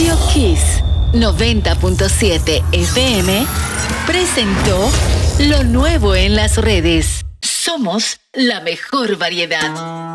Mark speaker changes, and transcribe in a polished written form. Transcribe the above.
Speaker 1: Radio Kiss 90.7 FM presentó lo nuevo en las redes. Somos la mejor variedad.